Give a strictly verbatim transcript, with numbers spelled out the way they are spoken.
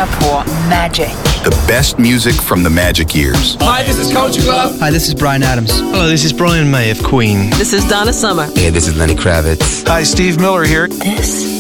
lyssnar på Magic. The best music from the Magic years. Hi, this is Culture Club. Hi, this is Bryan Adams. Hello, this is Brian May of Queen. This is Donna Summer. Hey, this is Lenny Kravitz. Hi, Steve Miller here. This